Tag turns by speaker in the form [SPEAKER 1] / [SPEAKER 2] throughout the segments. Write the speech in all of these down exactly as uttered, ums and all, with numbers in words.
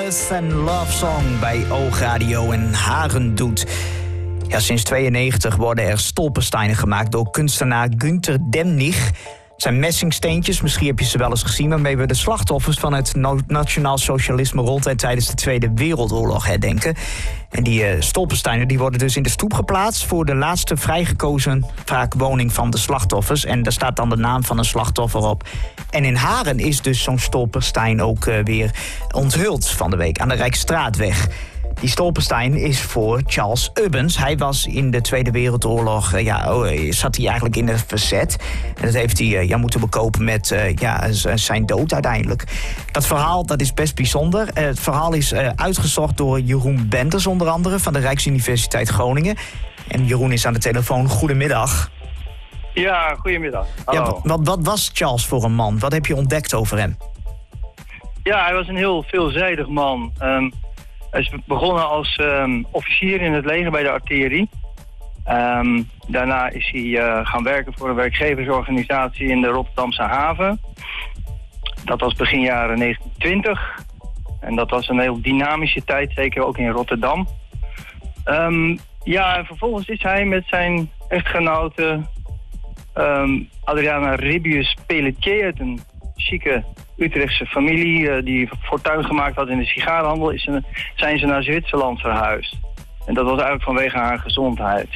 [SPEAKER 1] Earth and Love Song bij Oogradio en Haren doet. Ja, sinds tweeënnegentig worden er stolpersteinen gemaakt door kunstenaar Günter Demnig. Het zijn messingsteentjes, misschien heb je ze wel eens gezien, waarmee we de slachtoffers van het no- nationaal socialisme rond en tijdens de Tweede Wereldoorlog herdenken. En die uh, stolpersteinen die worden dus in de stoep geplaatst voor de laatste vrijgekozen vaak woning van de slachtoffers. En daar staat dan de naam van een slachtoffer op. En in Haren is dus zo'n stolperstein ook uh, weer onthuld van de week aan de Rijksstraatweg. Die stolperstein is voor Charles Ubbens. Hij was in de Tweede Wereldoorlog, uh, ja, oh, zat hij eigenlijk in het verzet. En dat heeft hij uh, ja, moeten bekopen met uh, ja, z- zijn dood uiteindelijk. Dat verhaal dat is best bijzonder. Uh, het verhaal is uh, uitgezocht door Jeroen Benders onder andere van de Rijksuniversiteit Groningen. En Jeroen is aan de telefoon. Goedemiddag.
[SPEAKER 2] Ja, goedemiddag. Hallo.
[SPEAKER 1] Ja, wat, wat was Charles voor een man? Wat heb je ontdekt over hem?
[SPEAKER 2] Ja, hij was een heel veelzijdig man. Um, hij is begonnen als um, officier in het leger bij de artillerie. Um, daarna is hij uh, gaan werken voor een werkgeversorganisatie in de Rotterdamse haven. Dat was begin jaren negentien twintig. En dat was een heel dynamische tijd, zeker ook in Rotterdam. Um, ja, en vervolgens is hij met zijn echtgenote um, Adriana Ribius Pelletier uit een chique Utrechtse familie uh, die fortuin gemaakt had in de sigarenhandel, is een, zijn ze naar Zwitserland verhuisd. En dat was eigenlijk vanwege haar gezondheid.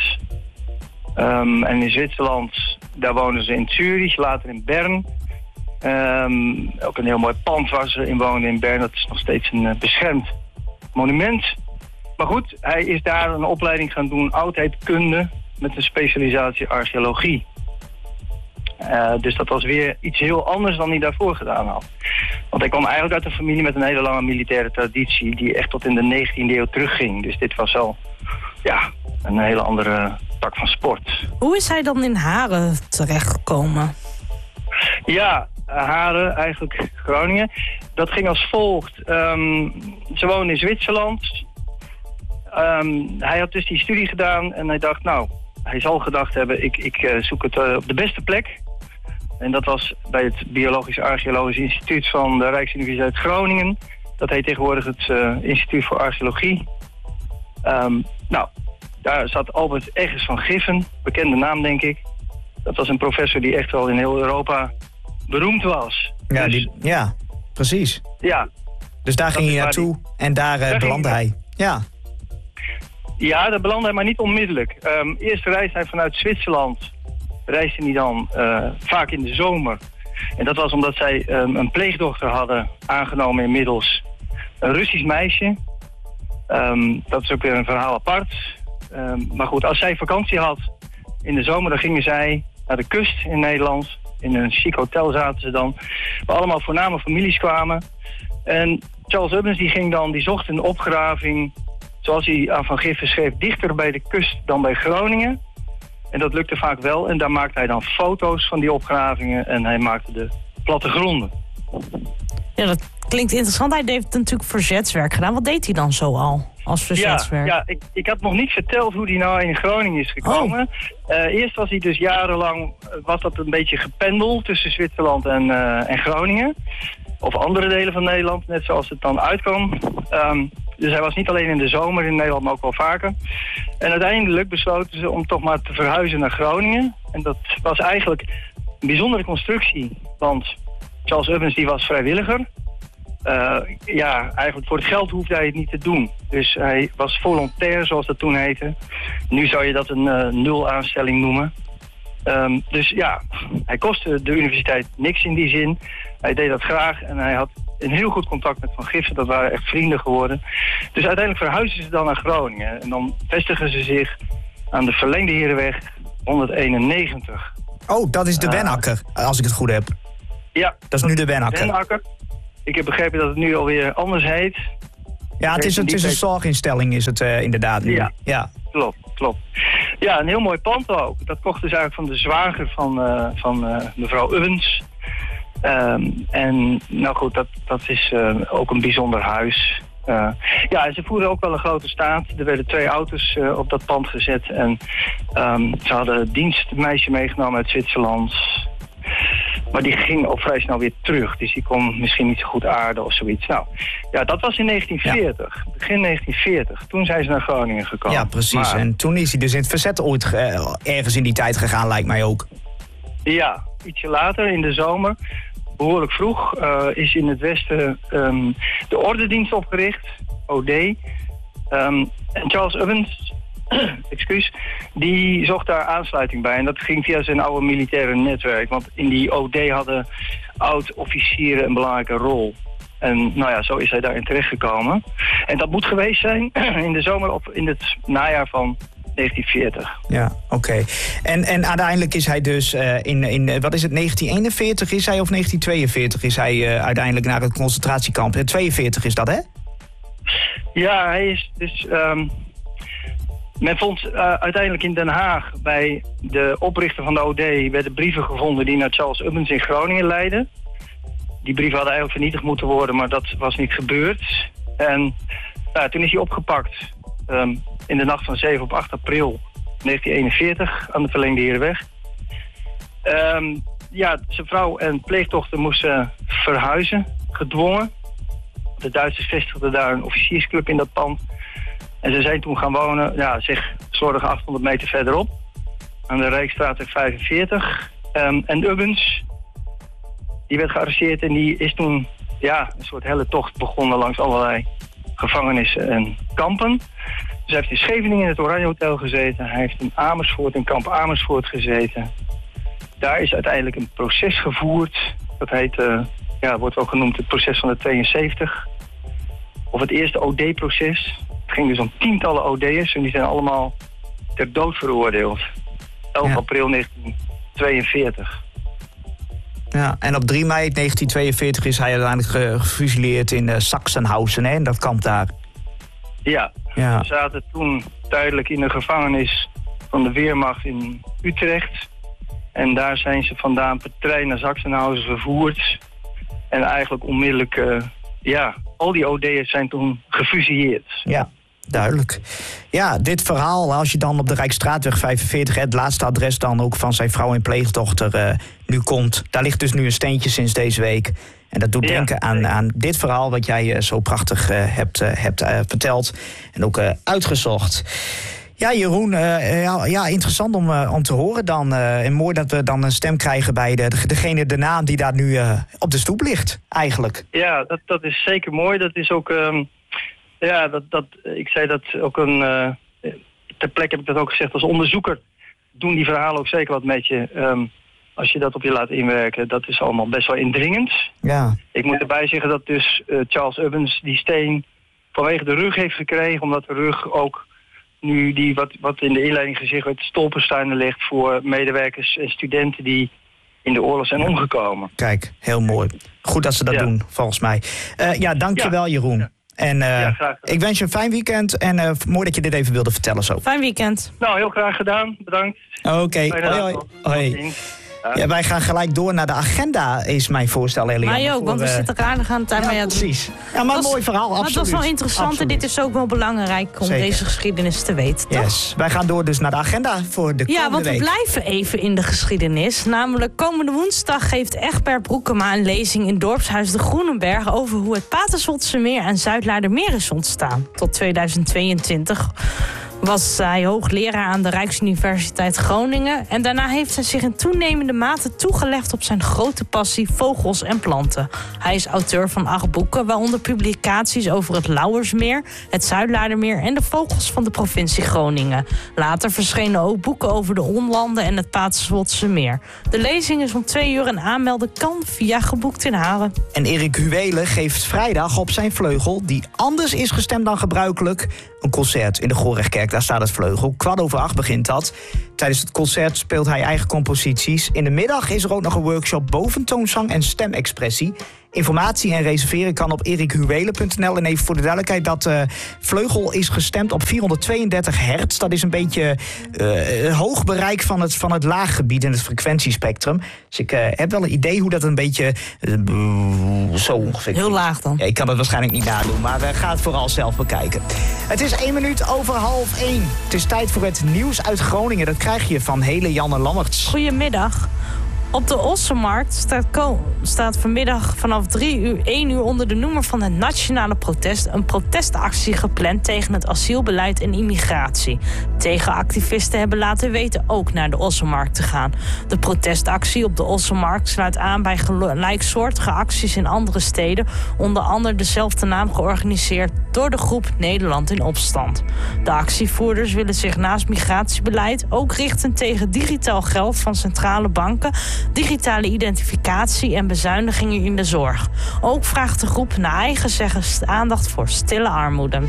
[SPEAKER 2] Um, en in Zwitserland, daar wonen ze in Zurich, later in Bern. Um, ook een heel mooi pand waar ze in woonden in Bern. Dat is nog steeds een uh, beschermd monument. Maar goed, hij is daar een opleiding gaan doen, oudheidkunde, met een specialisatie archeologie. Uh, dus dat was weer iets heel anders dan hij daarvoor gedaan had. Want hij kwam eigenlijk uit een familie met een hele lange militaire traditie, die echt tot in de negentiende eeuw terugging. Dus dit was al, ja, een hele andere tak van sport.
[SPEAKER 3] Hoe is hij dan in Haren terechtgekomen?
[SPEAKER 2] Ja, Haren, eigenlijk Groningen. Dat ging als volgt. Um, ze woonden in Zwitserland. Um, hij had dus die studie gedaan en hij dacht, nou, hij zal gedacht hebben, ik, ik uh, zoek het uh, op de beste plek. En dat was bij het Biologisch Archeologisch Instituut van de Rijksuniversiteit Groningen. Dat heet tegenwoordig het uh, Instituut voor Archeologie. Um, nou, daar zat Albert Egges van Giffen, bekende naam denk ik. Dat was een professor die echt wel in heel Europa beroemd was.
[SPEAKER 1] Ja,
[SPEAKER 2] dus,
[SPEAKER 1] die, ja precies.
[SPEAKER 2] Ja.
[SPEAKER 1] Dus daar ging hij naartoe en daar, uh, daar belandde hij. Ja.
[SPEAKER 2] Ja, daar belandde hij maar niet onmiddellijk. Um, eerst reisde hij vanuit Zwitserland. Reisde hij dan uh, vaak in de zomer. En dat was omdat zij um, een pleegdochter hadden aangenomen inmiddels. Een Russisch meisje. Um, dat is ook weer een verhaal apart. Um, maar goed, als zij vakantie had in de zomer, dan gingen zij naar de kust in Nederland. In een chic hotel zaten ze dan. Waar allemaal voorname families kwamen. En Charles Ubbens die ging dan, die zocht een opgraving, zoals hij aan Van Giffen schreef, dichter bij de kust dan bij Groningen. En dat lukte vaak wel. En daar maakte hij dan foto's van die opgravingen. En hij maakte de plattegronden.
[SPEAKER 3] Ja, dat klinkt interessant. Hij heeft natuurlijk verzetswerk gedaan. Wat deed hij dan zo al als verzetswerk?
[SPEAKER 2] Ja, ja ik, ik had nog niet verteld hoe hij nou in Groningen is gekomen. Oh. Uh, eerst was hij dus jarenlang, was dat een beetje gependeld tussen Zwitserland en, uh, en Groningen. Of andere delen van Nederland, net zoals het dan uitkwam. Um, Dus hij was niet alleen in de zomer in Nederland, maar ook wel vaker. En uiteindelijk besloten ze om toch maar te verhuizen naar Groningen. En dat was eigenlijk een bijzondere constructie. Want Charles Ubbens die was vrijwilliger. Uh, ja, eigenlijk voor het geld hoefde hij het niet te doen. Dus hij was volontair, zoals dat toen heette. Nu zou je dat een uh, nul-aanstelling noemen. Um, dus ja, hij kostte de universiteit niks in die zin. Hij deed dat graag en hij had een heel goed contact met Van Giffen. Dat waren echt vrienden geworden. Dus uiteindelijk verhuisden ze dan naar Groningen. En dan vestigen ze zich aan de Verlengde Herenweg honderdeenennegentig.
[SPEAKER 1] Oh, dat is de
[SPEAKER 2] Uh,
[SPEAKER 1] Wenakker, als ik het goed heb.
[SPEAKER 2] Ja.
[SPEAKER 1] Dat is nu de Wenakker.
[SPEAKER 2] Wenakker. Ik heb begrepen dat het nu alweer anders heet.
[SPEAKER 1] Ja, het is een, het is een zorginstelling is het uh, inderdaad nu.
[SPEAKER 2] Ja.
[SPEAKER 1] ja,
[SPEAKER 2] klopt, klopt. Ja, een heel mooi pand ook. Dat kocht dus eigenlijk van de zwager van, uh, van uh, mevrouw Ubbens. Um, en nou goed, dat, dat is uh, ook een bijzonder huis. Uh, ja, en ze voerden ook wel een grote staat. Er werden twee auto's uh, op dat pand gezet. En um, ze hadden een dienstmeisje meegenomen uit Zwitserland. Maar die ging al vrij snel weer terug. Dus die kon misschien niet zo goed aarden of zoiets. Nou, ja, dat was in negentien veertig. Ja. Begin negentien veertig. Toen zijn ze naar Groningen gekomen.
[SPEAKER 1] Ja, precies.
[SPEAKER 2] Maar,
[SPEAKER 1] en toen is hij dus in het verzet ooit uh, ergens in die tijd gegaan, lijkt mij ook.
[SPEAKER 2] Ja, ietsje later in de zomer, behoorlijk vroeg, uh, is in het westen um, de ordendienst opgericht, O D. Um, en Charles Ubbins, excuus, die zocht daar aansluiting bij. En dat ging via zijn oude militaire netwerk. Want in die O D hadden oud-officieren een belangrijke rol. En nou ja, zo is hij daarin terechtgekomen. En dat moet geweest zijn in de zomer of in het najaar van negentien veertig.
[SPEAKER 1] Ja, oké. Okay. En, en uiteindelijk is hij dus uh, in, in, wat is het, negentien eenenveertig is hij of negentien tweeënveertig is hij uh, uiteindelijk naar het concentratiekamp. tweeënveertig is dat, hè?
[SPEAKER 2] Ja, hij is dus... Um, men vond uh, uiteindelijk in Den Haag bij de oprichter van de O D werden brieven gevonden die naar Charles Ubbins in Groningen leidden. Die brieven hadden eigenlijk vernietigd moeten worden, maar dat was niet gebeurd. En nou, toen is hij opgepakt um, in de nacht van zeven op acht april negentien eenenveertig aan de Verlengde Herenweg. Um, ja, zijn vrouw en pleegdochter moesten verhuizen, gedwongen. De Duitsers vestigden daar een officiersclub in dat pand. En ze zijn toen gaan wonen, ja, zeg, slordig achthonderd meter verderop. Aan de Rijksstraat vijfenveertig. Um, en Ubbins, die werd gearresteerd en die is toen, ja, een soort helle tocht begonnen langs allerlei gevangenissen en kampen. Dus hij heeft in Scheveningen in het Oranje Hotel gezeten. Hij heeft in Amersfoort, in kamp Amersfoort gezeten. Daar is uiteindelijk een proces gevoerd. Dat heet, uh, ja, wordt wel genoemd het proces van de tweeënzeventig. Of het eerste O D-proces. Het ging dus om tientallen O D'ers en die zijn allemaal ter dood veroordeeld. elf
[SPEAKER 1] Ja.
[SPEAKER 2] april negentien tweeënveertig.
[SPEAKER 1] Ja, en op drie mei negentien tweeënveertig is hij uiteindelijk gefusilleerd in uh, Sachsenhausen, hè, in dat kamp daar.
[SPEAKER 2] Ja,
[SPEAKER 1] Ja.
[SPEAKER 2] we zaten toen tijdelijk in de gevangenis van de Weermacht in Utrecht. En daar zijn ze vandaan per trein naar Sachsenhausen vervoerd. En eigenlijk onmiddellijk, uh, ja, al die O D'ers zijn toen gefusilleerd.
[SPEAKER 1] Ja, duidelijk. Ja, dit verhaal, als je dan op de Rijksstraatweg vijfenveertig, het laatste adres dan ook van zijn vrouw en pleegdochter uh, nu komt. Daar ligt dus nu een steentje sinds deze week. En dat doet
[SPEAKER 2] Ja,
[SPEAKER 1] denken aan, aan dit verhaal wat jij uh, zo prachtig uh, hebt, uh, hebt uh, verteld en ook uh, uitgezocht. Ja, Jeroen, uh, ja, ja, interessant om, uh, om te horen dan. Uh, en mooi dat we dan een stem krijgen bij de, de, degene, de naam die daar nu uh, op de stoep ligt, eigenlijk.
[SPEAKER 2] Ja, dat, dat is zeker mooi. Dat is ook, um, ja, dat, dat, ik zei dat ook een, uh, ter plekke heb ik dat ook gezegd, als onderzoeker doen die verhalen ook zeker wat met je. Um, als je dat op je laat inwerken, dat is allemaal best wel indringend.
[SPEAKER 1] Ja.
[SPEAKER 2] Ik moet erbij zeggen dat dus uh, Charles Ubbins die steen vanwege de rug heeft gekregen, omdat de rug ook nu die, wat, wat in de inleiding gezegd werd, stolpersteinen ligt voor medewerkers en studenten die in de oorlog zijn omgekomen.
[SPEAKER 1] Kijk, heel mooi. Goed dat ze dat
[SPEAKER 2] ja. doen,
[SPEAKER 1] volgens mij. Uh, ja, dankjewel ja. Jeroen. Ja. En uh,
[SPEAKER 2] ja, graag
[SPEAKER 1] ik wens je een fijn weekend en uh, mooi dat je dit even wilde vertellen zo.
[SPEAKER 3] Fijn weekend.
[SPEAKER 2] Nou, heel graag gedaan. Bedankt.
[SPEAKER 1] Oké, okay. hoi hoi. hoi. Ja. Ja, wij gaan gelijk door naar de agenda, is mijn voorstel, Eliane.
[SPEAKER 3] Mij ook,
[SPEAKER 1] voor,
[SPEAKER 3] want we
[SPEAKER 1] uh,
[SPEAKER 3] zitten aardig aan het tijd.
[SPEAKER 1] Ja,
[SPEAKER 3] maar ja,
[SPEAKER 1] precies. Ja, maar een mooi verhaal, absoluut.
[SPEAKER 3] Maar het was wel interessant absoluut. En dit is ook wel belangrijk om Zeker. deze geschiedenis te weten, toch?
[SPEAKER 1] Yes. Wij gaan door dus naar de agenda voor de komende
[SPEAKER 3] Ja, want we
[SPEAKER 1] week.
[SPEAKER 3] blijven even in de geschiedenis. Namelijk komende woensdag geeft Egbert Broekema een lezing in dorpshuis De Groenenberg over hoe het Paterswoldse Meer en Zuidlaardermeer is ontstaan. Tot tweeduizend tweeëntwintig was hij hoogleraar aan de Rijksuniversiteit Groningen. En daarna heeft hij zich in toenemende mate toegelegd op zijn grote passie vogels en planten. Hij is auteur van acht boeken, waaronder publicaties over het Lauwersmeer, het Zuidlaardermeer en de vogels van de provincie Groningen. Later verschenen ook boeken over de onlanden en het Paterswoldse Meer. De lezing is om twee uur en aanmelden kan via Geboekt in Haren.
[SPEAKER 1] En Erik Huwelen geeft vrijdag op zijn vleugel, die anders is gestemd dan gebruikelijk, een concert in de Gorechtkerk. Daar staat het vleugel. Kwart over acht begint dat. Tijdens het concert speelt hij eigen composities. In de middag is er ook nog een workshop boventoonzang en stemexpressie. Informatie en reserveren kan op erikhuwelen punt n l. En even voor de duidelijkheid, dat uh, vleugel is gestemd op vierhonderdtweeëndertig hertz. Dat is een beetje uh, een hoog bereik van het, van het laaggebied in het frequentiespectrum. Dus ik uh, heb wel een idee hoe dat een beetje uh, zo ongeveer...
[SPEAKER 3] Heel laag dan.
[SPEAKER 1] Ja, ik kan het waarschijnlijk niet nadoen, maar uh, ga het vooral zelf bekijken. Het is één minuut over half één. Het is tijd voor het nieuws uit Groningen. Dat krijg je van hele Janne Lammerts.
[SPEAKER 3] Goedemiddag. Op de Ossenmarkt staat, staat vanmiddag vanaf drie uur, één uur onder de noemer van het nationale protest een protestactie gepland tegen het asielbeleid en immigratie. Tegenactivisten hebben laten weten ook naar de Ossenmarkt te gaan. De protestactie op de Ossenmarkt sluit aan bij gelijksoortige acties in andere steden, onder andere dezelfde naam georganiseerd door de groep Nederland in Opstand. De actievoerders willen zich naast migratiebeleid ook richten tegen digitaal geld van centrale banken, digitale identificatie en bezuinigingen in de zorg. Ook vraagt de groep naar eigen zeggen aandacht voor stille armoede.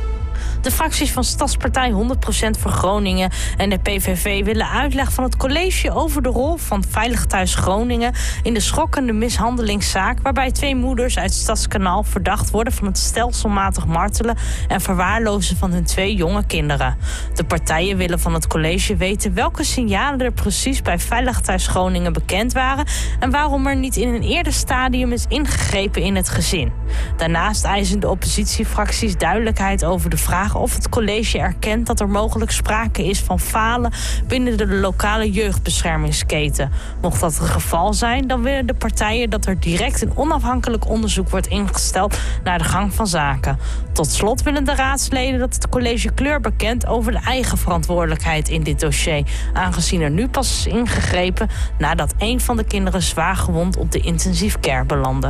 [SPEAKER 3] De fracties van Stadspartij honderd procent voor Groningen en de P V V willen uitleg van het college over de rol van Veilig Thuis Groningen in de schokkende mishandelingszaak waarbij twee moeders uit Stadskanaal verdacht worden van het stelselmatig martelen en verwaarlozen van hun twee jonge kinderen. De partijen willen van het college weten welke signalen er precies bij Veilig Thuis Groningen bekend waren en waarom er niet in een eerder stadium is ingegrepen in het gezin. Daarnaast eisen de oppositiefracties duidelijkheid over de vraag of het college erkent dat er mogelijk sprake is van falen binnen de lokale jeugdbeschermingsketen. Mocht dat het geval zijn, dan willen de partijen dat er direct een onafhankelijk onderzoek wordt ingesteld naar de gang van zaken. Tot slot willen de raadsleden dat het college kleur bekent over de eigen verantwoordelijkheid in dit dossier, aangezien er nu pas is ingegrepen nadat een van de kinderen zwaar gewond op de intensive care belandde.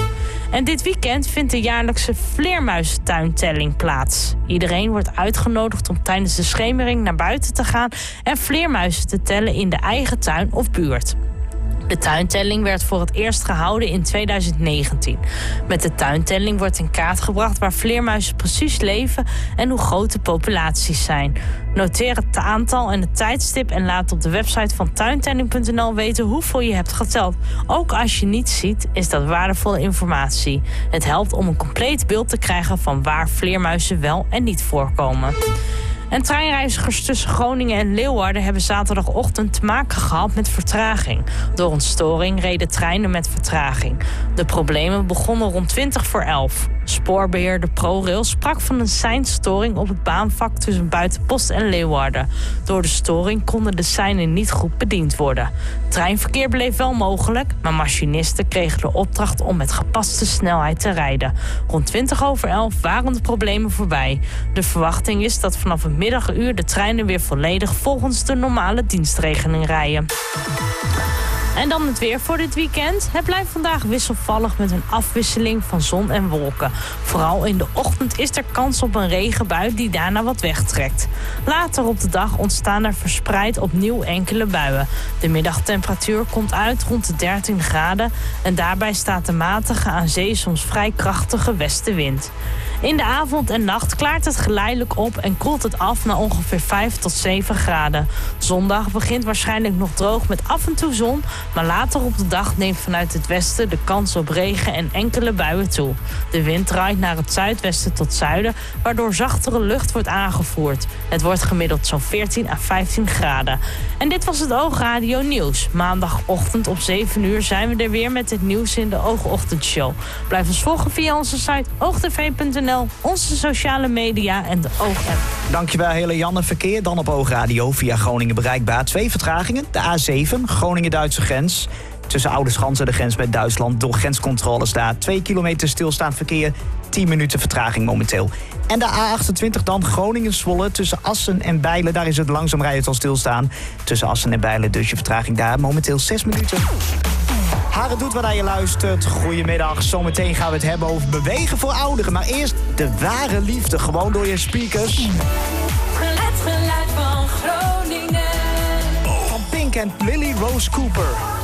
[SPEAKER 3] En dit weekend vindt de jaarlijkse vleermuizentuintelling plaats. Iedereen wordt uitgenodigd om tijdens de schemering naar buiten te gaan en vleermuizen te tellen in de eigen tuin of buurt. De tuintelling werd voor het eerst gehouden in tweeduizend negentien. Met de tuintelling wordt in kaart gebracht waar vleermuizen precies leven en hoe groot de populaties zijn. Noteer het aantal en het tijdstip en laat op de website van tuintelling punt n l weten hoeveel je hebt geteld. Ook als je niets ziet, is dat waardevolle informatie. Het helpt om een compleet beeld te krijgen van waar vleermuizen wel en niet voorkomen. En treinreizigers tussen Groningen en Leeuwarden hebben zaterdagochtend te maken gehad met vertraging. Door een storing reden treinen met vertraging. De problemen begonnen rond twintig voor elf. Spoorbeheerder ProRail sprak van een seinstoring op het baanvak tussen Buitenpost en Leeuwarden. Door de storing konden de seinen niet goed bediend worden. Treinverkeer bleef wel mogelijk, maar machinisten kregen de opdracht om met gepaste snelheid te rijden. Rond twintig over elf waren de problemen voorbij. De verwachting is dat vanaf het middaguur de treinen weer volledig volgens de normale dienstregeling rijden. En dan het weer voor dit weekend. Het blijft vandaag wisselvallig met een afwisseling van zon en wolken. Vooral in de ochtend is er kans op een regenbui die daarna wat wegtrekt. Later op de dag ontstaan er verspreid opnieuw enkele buien. De middagtemperatuur komt uit rond de dertien graden... en daarbij staat de matige aan zee soms vrij krachtige westenwind. In de avond en nacht klaart het geleidelijk op en koelt het af naar ongeveer vijf tot zeven graden. Zondag begint waarschijnlijk nog droog met af en toe zon, maar later op de dag neemt vanuit het westen de kans op regen en enkele buien toe. De wind draait naar het zuidwesten tot zuiden, waardoor zachtere lucht wordt aangevoerd. Het wordt gemiddeld zo'n veertien à vijftien graden. En dit was het Oogradio Nieuws. Maandagochtend op zeven uur zijn we er weer met het nieuws in de Oogochtendshow. Blijf ons volgen via onze site oogtv punt n l, onze sociale media en de Oog-app.
[SPEAKER 1] Dankjewel, hele Janne. Verkeer dan op Oogradio via Groningen bereikbaar. Twee vertragingen. De A zeven, Groningen-Duitse grens. Tussen Oudeschans en de grens met Duitsland door grenscontroles daar. Twee kilometer stilstaand verkeer, tien minuten vertraging momenteel. En de A achtentwintig dan, Groningen-Zwolle tussen Assen en Bijlen. Daar is het langzaam rijden al stilstaan. Tussen Assen en Bijlen dus je vertraging daar momenteel zes minuten. Haren doet wat aan je luistert. Goedemiddag. Zometeen gaan we het hebben over bewegen voor ouderen. Maar eerst de ware liefde. Gewoon door je speakers.
[SPEAKER 4] Het geluid van Groningen.
[SPEAKER 1] Van Pink en Lily Rose Cooper.